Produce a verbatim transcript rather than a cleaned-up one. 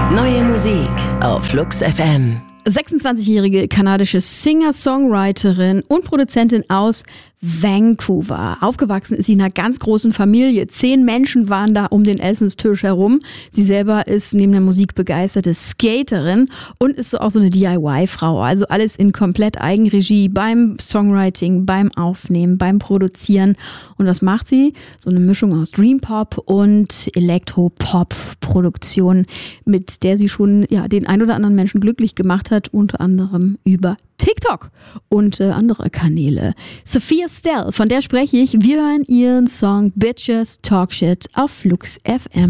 Neue Musik auf Flux F M. sechsundzwanzigjährige kanadische Singer-Songwriterin und Produzentin aus Vancouver. Aufgewachsen ist sie in einer ganz großen Familie. Zehn Menschen waren da um den Essenstisch herum. Sie selber ist neben der Musik begeisterte Skaterin und ist so auch so eine D I Y-Frau. Also alles in komplett Eigenregie beim Songwriting, beim Aufnehmen, beim Produzieren. Und was macht sie? So eine Mischung aus Dream Pop und Elektropop-Produktion, mit der sie schon ja, den ein oder anderen Menschen glücklich gemacht hat, unter anderem über TikTok und äh, andere Kanäle. Sophia Stell, von der spreche ich. Wir hören ihren Song Bitches Talk Shit auf Flux F M.